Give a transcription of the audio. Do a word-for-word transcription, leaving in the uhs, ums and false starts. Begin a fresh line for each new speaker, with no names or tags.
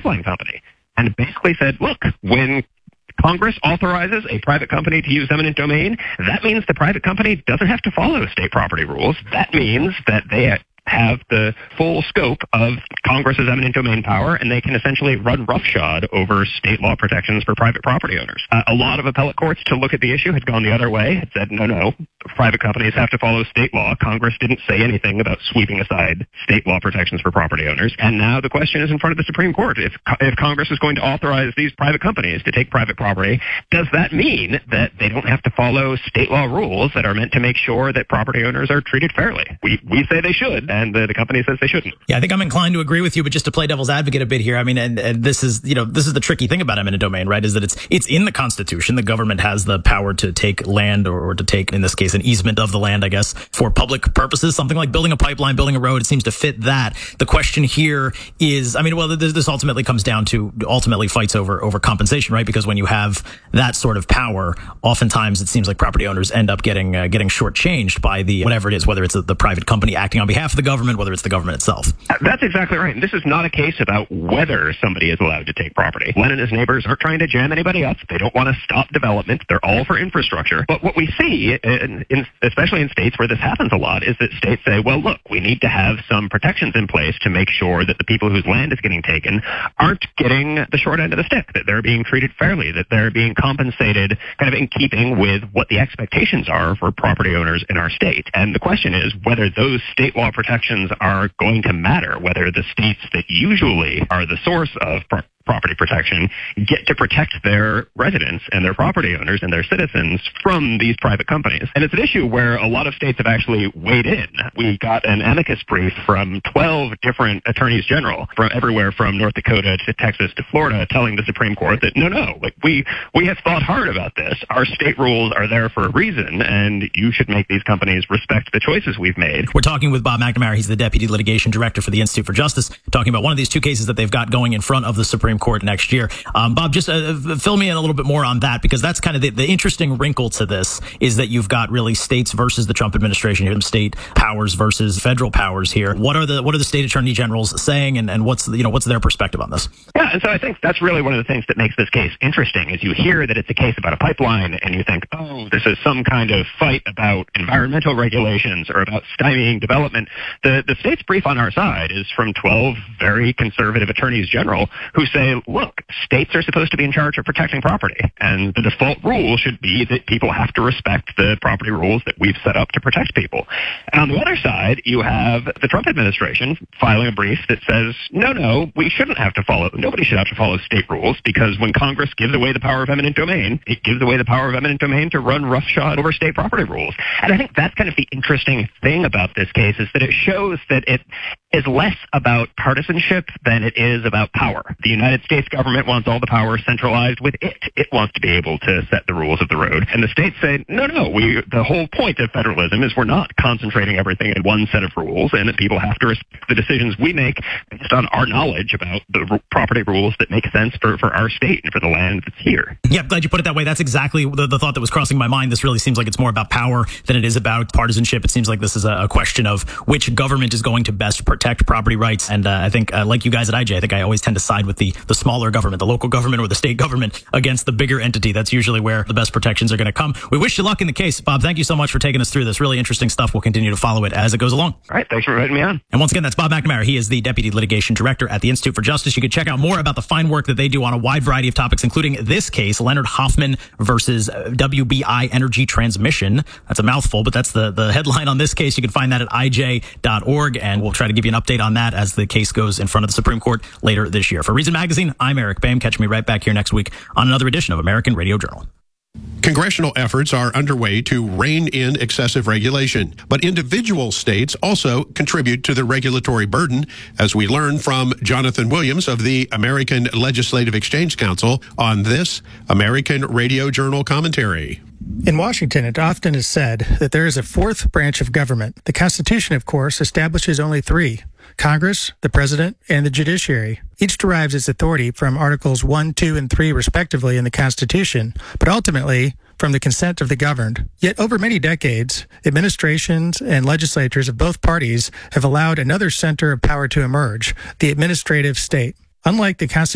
pipeline company and basically said, look, when Congress authorizes a private company to use eminent domain, that means the private company doesn't have to follow state property rules. That means that they have the full scope of Congress's eminent domain power, and they can essentially run roughshod over state law protections for private property owners. Uh, a lot of appellate courts to look at the issue had gone the other way, had said, no, no, private companies have to follow state law. Congress didn't say anything about sweeping aside state law protections for property owners. And now the question is in front of the Supreme Court. If, if Congress is going to authorize these private companies to take private property, does that mean that they don't have to follow state law rules that are meant to make sure that property owners are treated fairly? We, we say they should, and the, the company says they shouldn't.
Yeah, I think I'm inclined to agree with you, but just to play devil's advocate a bit here, I mean, and, and this is, you know, this is the tricky thing about eminent domain, right, is that it's it's in the Constitution. The government has the power to take land or, or to take, in this case, an easement of the land, I guess, for public purposes, something like building a pipeline, building a road. It seems to fit that. The question here is, I mean, well, this, this ultimately comes down to ultimately fights over, over compensation, right? Because when you have that sort of power, oftentimes it seems like property owners end up getting, uh, getting shortchanged by the, whatever it is, whether it's the private company acting on behalf of the government, whether it's the government itself.
That's exactly right. And this is not a case about whether somebody is allowed to take property. Len and his neighbors aren't trying to jam anybody up. They don't want to stop development. They're all for infrastructure. But what we see, in, in, especially in states where this happens a lot, is that states say, well, look, we need to have some protections in place to make sure that the people whose land is getting taken aren't getting the short end of the stick, that they're being treated fairly, that they're being compensated kind of in keeping with what the expectations are for property owners in our state. And the question is whether those state law protections are going to matter, whether the states that usually are the source of pro- property protection get to protect their residents and their property owners and their citizens from these private companies. And it's an issue where a lot of states have actually weighed in. We got an amicus brief from twelve different attorneys general from everywhere from North Dakota to Texas to Florida telling the Supreme Court that no, no, like we, we have thought hard about this. Our state rules are there for a reason, and you should make these companies respect the choices we've made.
We're talking with Bob McNamara. He's the Deputy Litigation Director for the Institute for Justice, talking about one of these two cases that they've got going in front of the Supreme Court next year. Um, Bob, just uh, fill me in a little bit more on that, because that's kind of the, the interesting wrinkle to this, is that you've got really states versus the Trump administration here, state powers versus federal powers here. What are the what are the state attorney generals saying, and, and what's you know what's their perspective on this?
Yeah, and so I think that's really one of the things that makes this case interesting, is you hear that it's a case about a pipeline, and you think, oh, this is some kind of fight about environmental regulations or about stymieing development. The the state's brief on our side is from twelve very conservative attorneys general who say, look, states are supposed to be in charge of protecting property, and the default rule should be that people have to respect the property rules that we've set up to protect people. And on the other side, you have the Trump administration filing a brief that says, no, no, we shouldn't have to follow, nobody should have to follow state rules, because when Congress gives away the power of eminent domain, it gives away the power of eminent domain to run roughshod over state property rules. And I think that's kind of the interesting thing about this case, is that it shows that it is less about partisanship than it is about power. The United States government wants all the power centralized with it. It wants to be able to set the rules of the road. And the states say, no, no, we, the whole point of federalism is we're not concentrating everything in one set of rules, and that people have to respect the decisions we make based on our knowledge about the r- property rules that make sense for, for our state and for the land that's here.
Yeah, glad you put it that way. That's exactly the, the thought that was crossing my mind. This really seems like it's more about power than it is about partisanship. It seems like this is a, a question of which government is going to best protect property rights. And uh, I think, uh, like you guys at I J, I think I always tend to side with the, the smaller government, the local government or the state government, against the bigger entity. That's usually where the best protections are going to come. We wish you luck in the case. Bob, thank you so much for taking us through this really interesting stuff. We'll continue to follow it as it goes along.
All right. Thanks for inviting me on.
And once again, that's Bob McNamara. He is the Deputy Litigation Director at the Institute for Justice. You can check out more about the fine work that they do on a wide variety of topics, including this case, Leonard Hoffman versus W B I Energy Transmission. That's a mouthful, but that's the, the headline on this case. You can find that at I J dot org, and we'll try to give you an update on that as the case goes in front of the Supreme Court later this year. For Reason Magazine, I'm Eric Boehm. Catch me right back here next week on another edition of American Radio Journal.
Congressional efforts are underway to rein in excessive regulation, but individual states also contribute to the regulatory burden, as we learn from Jonathan Williams of the American Legislative Exchange Council on this American Radio Journal commentary.
In Washington, it often is said that there is a fourth branch of government. The Constitution, of course, establishes only three: Congress, the President, and the judiciary. Each derives its authority from Articles one, two, and three, respectively, in the Constitution, but ultimately from the consent of the governed. Yet over many decades, administrations and legislatures of both parties have allowed another center of power to emerge, the administrative state. Unlike the Constitution,